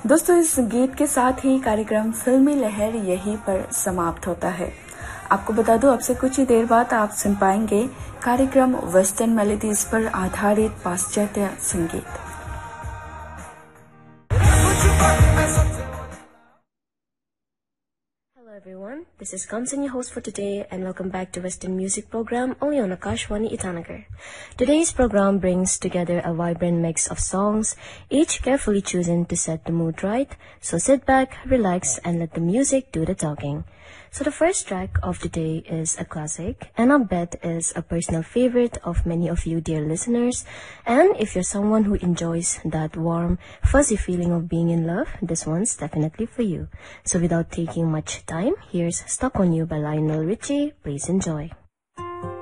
दोस्तों, इस गीत के साथ ही कार्यक्रम फिल्मी लहर यहीं पर समाप्त होता है। आपको बता दूं, अब से कुछ ही देर बाद आप सुन पाएंगे कार्यक्रम वेस्टर्न मेलोडीज पर आधारित पाश्चात्य संगीत। Hello everyone, this is Kamsan, your host for today, and welcome back to Western Music Program only on Akashwani Itanagar. Today's program brings together a vibrant mix of songs, each carefully chosen to set the mood right. So sit back, relax, and let the music do the talking. So the first track of the day is a classic, and I bet is a personal favorite of many of you dear listeners. And if you're someone who enjoys that warm, fuzzy feeling of being in love, this one's definitely for you. So without taking much time, here's Stuck on You by Lionel Richie. Please enjoy.